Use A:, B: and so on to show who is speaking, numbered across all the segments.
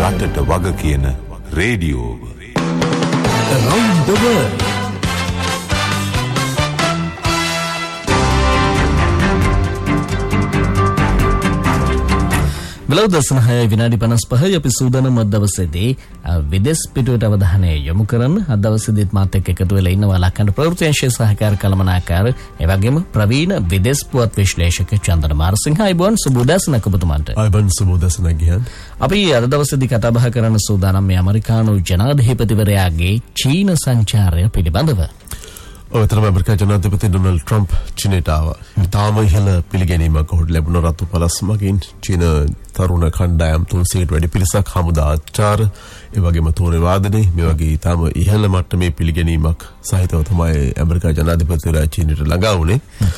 A: රටට වග කියන රේඩියෝව.
B: Around the world. Below දසන 6 විනාඩි 55 අපි සූදානම් අද දවසේදී විදේශ පිටුවට අවධානය යොමු කරන අද දවසේදීත් මාත් එක්ක එකතු වෙලා ඉන්නවා ලක්කන්ට ප්‍රවෘත්ති අංශයේ සහකාර කළමනාකාර ඒ වගේම ප්‍රවීණ විදේශ පුවත් විශ්ලේෂක චන්දන මාරසිංහ අයබෝන් සුබෝදෑසනක් ඔබතුමන්ට.
C: අයබෝන් සුබෝදෑසනක් ගියන්.
B: අපි අද දවසේදී කතා බහ කරන්න සූදානම් මේ ඇමරිකානු ජනාධිපතිවරයාගේ චීන සංචාරය පිළිබඳව.
C: ඔතනම ඇමරිකා ජනාධිපති ඩොනල්ඩ් ට්‍රම්ප් චීනයට ආවා. තාම ඉහළ පිළිගැනීමක් ඔහුට ලැබුණ රතු පළස් මගින් චීන තරුණ කණ්ඩායම් 300කට වැඩි පිරිසක් හමුදා ආචාර ඒ වගේම තෝරේ වාදනය මේ වගේ තාම ඉහළ මට්ටමේ පිළිගැනීමක් සහිතව තමයි ඇමරිකා ජනාධිපතිවරයා චීනයට ළඟා වුණේ.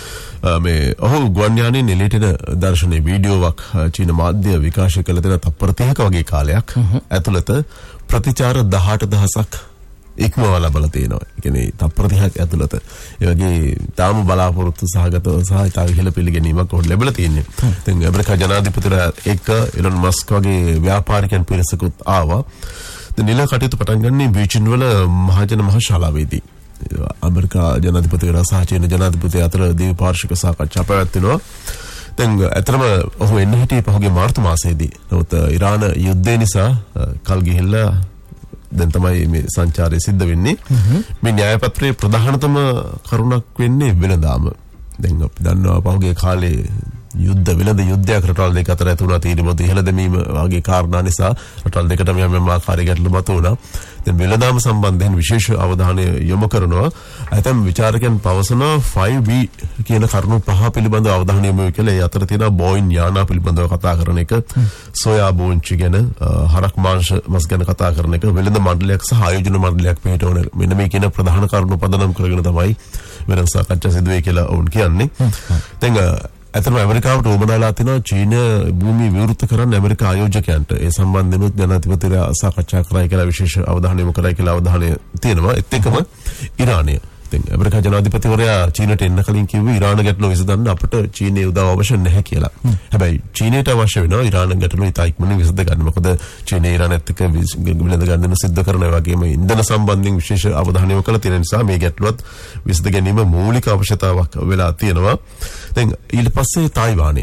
C: මේ ඔහු ගුවන් යානයෙන් එළියට එන දර්ශනීය වීඩියෝවක් චීන මාධ්‍ය විකාශය කළ දෙන තප්පර 30ක වගේ කාලයක් ඇතුළත ප්‍රතිචාර 18000ක් ඉක්මවලා බල තියෙනවා. ඒ කියන්නේ තප්පර 30ක් ඇතුළත. ඒ වගේ තාම බලාපොරොත්තු සහගතව සහ තාම ඉහළ පිළිගැනීමක් උඩ ලැබලා තියෙන්නේ. දැන් ඇමරිකා ජනාධිපතිවරයා එක්ක එලන් මස්ක් වගේ ව්‍යාපාරිකයන් පිරිසකුත් ආවා. දැන් නිල කටයුතු පටන් ගන්නේ බීජින් වල මහජන මහශාලාවේදී. ඇමරිකා ජනාධිපතිවරයා සහ චීන ජනාධිපතිය අතර ද්විපාර්ශ්වික සාකච්ඡා පැවැත්වෙනවා. දැන් අතරම ඔහු එන්න හිටියේ පහුගිය මාර්තු මාසයේදී. නමුත් ඉරාන යුද්ධය නිසා කල් ගිහිල්ලා දැන් තමයි මේ සංචාරය සිද්ධ වෙන්නේ. මේ න්‍යාය පත්‍රයේ ප්‍රධානතම කරුණක් වෙන්නේ වෙනදාම. දැන් අපි දන්නවා පහුගිය කාලේ වෙළඳ යුද්ධයක් රටවල් දෙක අතර ඇති වුණා තීරමත ඉහළ දැමීම වගේ කාරණා නිසා රටවල් දෙකටම යම් ආකාරයක ගැටලු මතුවුණා. දැන් වෙළඳාම සම්බන්ධයෙන් විශේෂ අවධානය යොමු කරනවා. ඇතැම් විචාරකයන් පවසනවා 5B කියන කරුණු පහ පිළිබඳව අවධානය යොමු කියලා. ඒ අතර තියෙනවා බෝයින් යානා පිළිබඳව කතා කරන එක, සෝයා බෝංචි ගැන, හරක් මාංශ මස් ගැන කතා කරන එක, වෙළඳ මණ්ඩලයක් සහ ආයෝජන මණ්ඩලයක් පිටවන මෙන්න මේ කියන ප්‍රධාන කරුණු පදනම් කරගෙන තමයි වෙනස් සාකච්ඡා සිදු වෙයි කියලා ඔවුන් කියන්නේ. දැන් ඇත්තටම ඇමරිකාවට උවමනාලා තිනවා චීන භූමිය විවෘත කරන්න ඇමරිකා ආයෝජකයන්ට. ඒ සම්බන්ධෙනුත් ජනාධිපතිවරයා සාකච්ඡා කරයි කියලා විශේෂ අවධානය යොමු කරයි කියලා අවධානය තියෙනවා. ඒත් එක්කම ඉරානය. දැන් ඇමරිකා ජනාධිපතිවරයා චීනට එන්න කලින් කිව්වේ ඉරාන ගැටලුව විසඳන්න අපිට චීනයේ උදව් අවශ්‍ය නැහැ කියලා. හැබැයි චීනයට අවශ්‍ය වෙනවා ඉරාන ගැටලුව ඉතා ඉක්මනින් විසඳ ගන්න. මොකද චීනය ඉරානත් එක්ක විලඳ ගන්න සිද්ධ කරන වගේම ඉන්ධන සම්බන්ධයෙන් විශේෂ අවධානය යොමු කරලා තියෙන නිසා මේ ගැටලුවත් විසඳ ගැනීම මූලික අවශ්‍යතාවක් වෙලා තියෙනවා. දැන් ඊට පස්සේ තායිවානය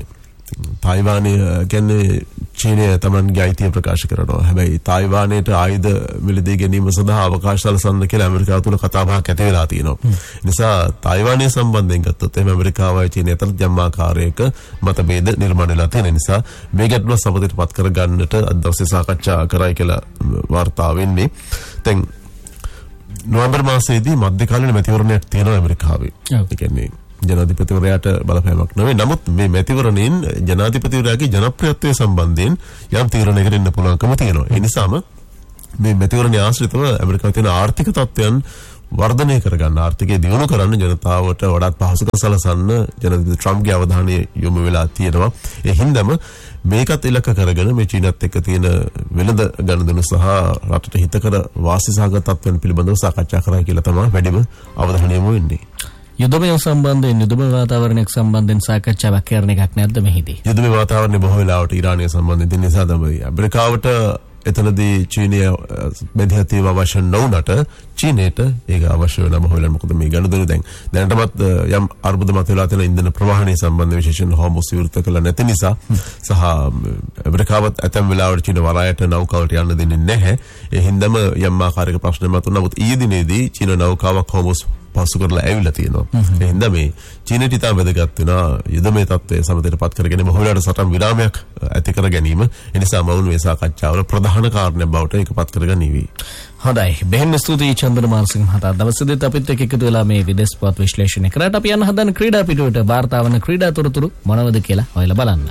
C: කියන්නේ චීනය තමන්ගේ අයිතිය ප්‍රකාශ කරනවා. හැබැයි තායිවානයට ආයුධ මිලදී ගැනීම සඳහා අවකාශ සලසන්න කියලා ඇමරිකාව තුල කතා බහක් ඇති වෙලා තියෙනවා. නිසා තායිවානය සම්බන්ධයෙන් ගත්තොත් එහම ඇමරිකාවයි චීනය අතර යම් ආකාරයක මතභේද නිර්මාණය වෙලා තියෙන නිසා මේ ගැටලුව සමතේටපත් කර ගන්නට අද දවසේ සාකච්ඡා කරයි කියලා වාර්තා වෙන්නේ. දැන් නොවැම්බර් මාසයේදී මධ්‍යකාලීන මැතිවරණයක් තියෙනවා ඇමරිකාවේ. ඒ කියන්නේ ජනාධිපතිවරයාට බලපෑමක් නෙවෙයි. නමුත් මේ මැතිවරණයෙන් ජනාධිපතිවරයාගේ ජනප්‍රියත්වය සම්බන්ධයෙන් යම් තීරණයකට එන්න පුළුවන්කම තියෙනවා. ඒ නිසාම මේ මැතිවරණය ආශ්‍රිතව ඇමරිකාවේ තියෙන ආර්ථික තත්ත්වයන් වර්ධනය කරගන්න, ආර්ථිකය දියුණු කරන්න, ජනතාවට වඩාත් පහසුකම් සලසන්න ජනාධිපති ට්‍රම්ප්ගේ අවධානය යොමු වෙලා තියෙනවා. ඒ හින්දාම මේකත් ඉලක්ක කරගෙන මේ චීනත් එක්ක තියෙන වෙළඳ ගනුදෙනු සහ රටට හිතකර වාසිසහගත තත්ත්වයන් පිළිබඳව සාකච්ඡා කරා කියලා තමයි වැඩිම අවධානය යොමු වෙන්නේ.
B: යුදමය සම්බන්ධයෙන් යුදමය වාතාවරණයක් සම්බන්ධයෙන් සාකච්ඡාවක් කරන එකක් නැද්ද මෙහිදී?
C: යුදමය වාතාවරණය බොහෝ වෙලාවට ඉරානය සම්බන්ධයෙන් නිසා තමයි ඇමරිකාවට එතනදී චීනය මැදිහත් වීම අවශ්‍ය නොවුනට චීනයට ඒක අවශ්‍ය වෙන බොහෝ වෙලාවට. මොකද මේ ගනුදෙනු දැනටමත් යම් අර්බුද මත වෙලා තියෙන ඉන්ධන ප්‍රවාහනය සම්බන්ධ විශේෂයෙන් හෝමුස් විවෘත කළ නැති නිසා සහ ඇමරිකාවත් ඇතැම් වෙලාවට චීන වරායට නෞකාවට යන්න දෙන්නේ නැහැ. ඒ හින්දාම යම් ආකාරයක ප්‍රශ්න මතුවන. නමුත් ඊයේ දිනේදී චීන නෞකාවක් හෝමුස් පසු කරලා ඇවිල්ලා තියෙනවා. ඒ හින්දා මේ චීනට ඉතාම වැදගත් වෙනවා යුදමය තත්ත්වයේ සමතේටපත් කරගෙන බොහෝ වෙලාවට සටන් විරාමයක් ඇති කර ගැනීම. ඒ නිසා මවුන් මේ සාකච්ඡාවල ප්‍රධාන කාරණයක් බවට ඒකපත් කරගනීවි.
B: හොඳයි. බෙහෙම ස්තුතියි චන්දන මානසිංහ මහතා. දවසේදීත් අපිත් එක්ක එකතු වෙලා මේ විදේශ පුවත් විශ්ලේෂණය කරාට අපි යන හදන ක්‍රීඩා පිටුවට වාර්තාවන ක්‍රීඩා තොරතුරු මොනවද කියලා හොයලා බලන්න.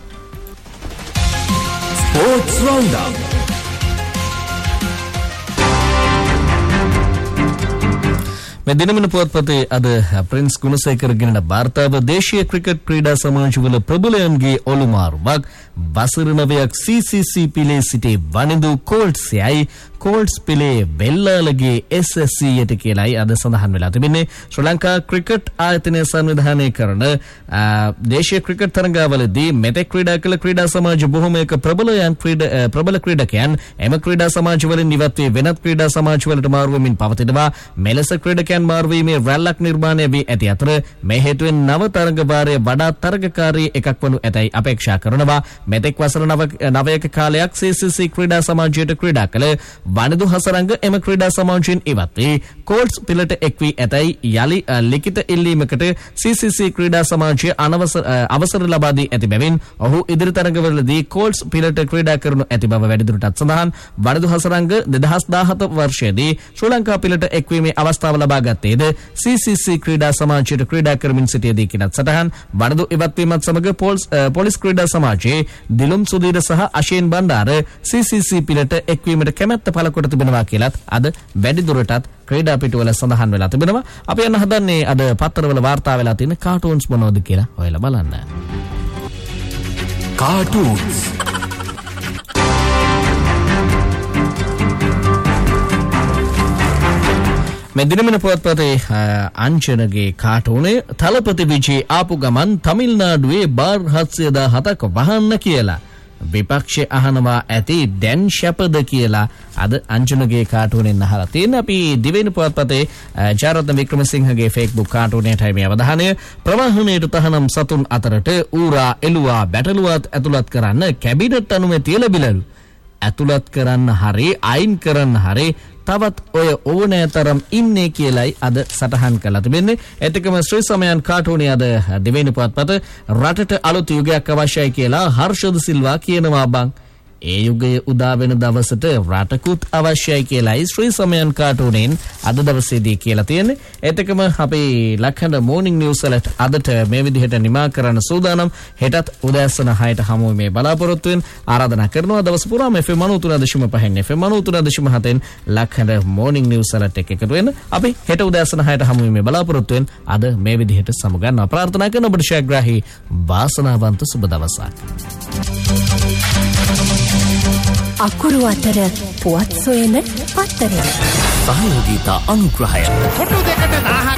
B: Sports round up. මේ දිනමින පුවත්පතේ අද ප්‍රින්ස් ගුණසේකර ගෙනන වාර්තාව දේශීය ක්‍රිකට් ක්‍රීඩා සමාජවල ප්‍රබලයන්ගේ ඔලුමාරුවක් වසර 9ක් CCC පිලේ සිටි වනිදු කෝල්ට්ස්යයි කෝල්ඩ්ස් පිලේ වෙල්ලාලගේ SSC යට කියලායි අද සඳහන් වෙලා තිබෙන්නේ. ශ්‍රී ලංකා ක්‍රිකට් ආයතනය සංවිධානය කරන දේශීය ක්‍රිකට් තරඟාවලදී මෙතෙක් ක්‍රීඩා කළ ක්‍රීඩා සමාජ බොහෝමයක ප්‍රබල ක්‍රීඩකයන් එම ක්‍රීඩා සමාජවලින් ඉවත් වී වෙනත් ක්‍රීඩා සමාජවලට මාරු වෙමින් පවතිනවා. මෙලෙස ක්‍රීඩකයන් මාරු වීමේ රැල්ලක් නිර්මාණය වී ඇති අතර මේ හේතුවෙන් නව තරඟ වාරය වඩා තරඟකාරී එකක් වනු ඇතැයි අපේක්ෂා කරනවා. මෙතෙක් වසර 9ක කාලයක් CCC ක්‍රීඩා සමාජයට ක්‍රීඩා කළ වනිදු හසරංග එම ක්‍රීඩා සමාජයෙන් ඉවත් වී කෝල්ඩ්ස් පිලට එක් වී ඇතැයි යලි ලිඛිත ඉල්ලීමකට CCC ක්‍රීඩා සමාජය අවසර ලබා දී ඇති බැවින් ඔහු ඉදිරි තරඟවලදී කෝල්ඩ්ස් පිලට ක්‍රීඩා කරනු ඇති බව වැඩිදුරටත් සඳහන්. වනිදු හසරංග 2017 වර්ෂයේදී ශ්‍රී ලංකා පිලට එක්වීමේ අවස්ථාව ලබා ගත්තේද CCC ක්‍රීඩා සමාජයට ක්‍රීඩා කරමින් සිටියදී කිනත් සටහන්. වනිදු ඉවත් වීමත් සමග පොලිස් ක්‍රීඩා සමාජයේ දිලුම් සුදීර සහ අශේන් බණ්ඩාර CCC පිලට එක්වීමට කැමැත්ත පළ කොට තිබෙනවා කියලත් අද වැඩිදුරටත් ක්‍රීඩා පිටුවල සඳහන් වෙලා තිබෙනවා. අපි යන හදන්නේ අද පත්තරවල වාර්තා වෙලා තියෙන කාටූන්ස් මොනවද කියලා ඔයලා බලන්න.
A: කාටූන්ස්
B: මෙදිනමින පුවත්පතේ අංචනගේ කාටූනේ තලපති විජේ ආපු ගමන් තමිල්නාඩුවේ බාර් 717ක් වහන්න කියලා විපක්ෂය අහනවා ඇති දැන් ශපද කියලා අද අංජනගේ කාටූනෙන් අහලා තියෙන. අපි දිවෙන පුවත්පතේ ජාරත්න වික්‍රමසිංහගේ Facebook කාටූනයටයි මේ අවධානය. ප්‍රවාහනයට තහනම් සතුන් අතරට ඌරා එළුවා බැටළුවත් ඇතුළත් කරන්න කැබිනට් අනුමැතිය ලැබිලලු. ඇතුළත් කරන්න හරි අයින් කරන්න හරි තවත් ඔය ඕනෑ තරම් ඉන්නේ කියලයි අද සටහන් කළා තිබෙන්නේ. එතකම ශ්‍රී සමයන් කාටූනේ අද දෙවෙනි පුවත්පත රටට අලුත් යුගයක් අවශ්‍යයි කියලා හර්ෂද සිල්වා කියනවා බං. ඒ යුගය උදා වෙන දවසට රටකුත් අවශ්‍යයි කියලායි ශ්‍රී සමයන් කාටූනෙන් අද දවසේදී කියලා තියෙන්නේ. එතකම අපේ ලක්හඬ මෝර්නිං නිවුස් වලට අදට මේ විදිහට නිමා කරන්න සූදානම්. හෙටත් උදෑසන 6ට හමු මේ බලාපොරොත්තුෙන් ආරාධනා කරනවා දවස පුරාම FM 93.5 FM 93.7න් ලක්හඬ මෝර්නිං නිවුස් වලට එකතු වෙන්න. අපි හෙට උදෑසන 6ට හමු මේ බලාපොරොත්තුෙන් අද මේ විදිහට සමුගන්නවා. ප්‍රාර්ථනා කරන ඔබට ශාග්‍රාහී වාසනාවන්ත සුබ දවසක්.
D: අකුරු අතර පුවත් සොයන පත්තරේ
B: සහයෝගීතා අනුග්‍රහය
E: කොටු දෙකට 1000